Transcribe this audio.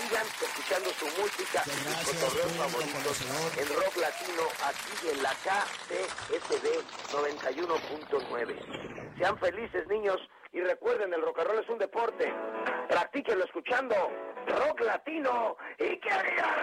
sigan escuchando su música y sus cotorreos favoritos en Rock Latino, aquí en la KCSB 91.9. Sean felices, niños, y recuerden, el rock and roll es un deporte. Practíquenlo escuchando Rock Latino y que